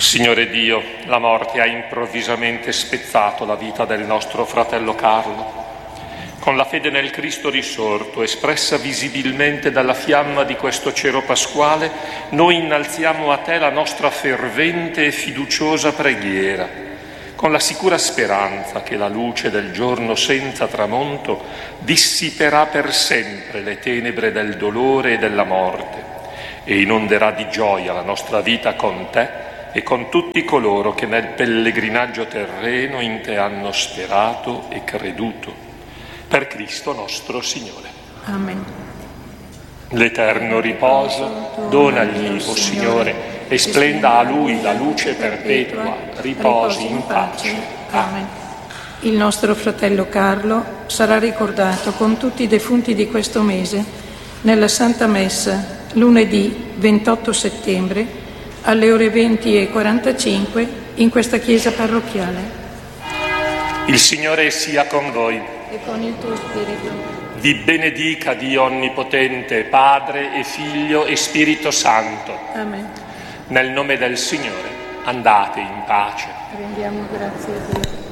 Signore Dio, la morte ha improvvisamente spezzato la vita del nostro fratello Carlo. Con la fede nel Cristo risorto, espressa visibilmente dalla fiamma di questo cero pasquale, noi innalziamo a Te la nostra fervente e fiduciosa preghiera, con la sicura speranza che la luce del giorno senza tramonto dissiperà per sempre le tenebre del dolore e della morte e inonderà di gioia la nostra vita con Te e con tutti coloro che nel pellegrinaggio terreno in Te hanno sperato e creduto. Per Cristo nostro Signore. Amen. L'eterno riposo donagli, o Signore, e splenda a Lui la luce perpetua, riposi in pace. Amen. Il nostro fratello Carlo sarà ricordato con tutti i defunti di questo mese nella Santa Messa lunedì 28 settembre alle ore 20:45 in questa chiesa parrocchiale. Il Signore sia con voi. E con il tuo spirito. Vi benedica Dio Onnipotente, Padre e Figlio e Spirito Santo. Amen. Nel nome del Signore andate in pace. Rendiamo grazie a Dio.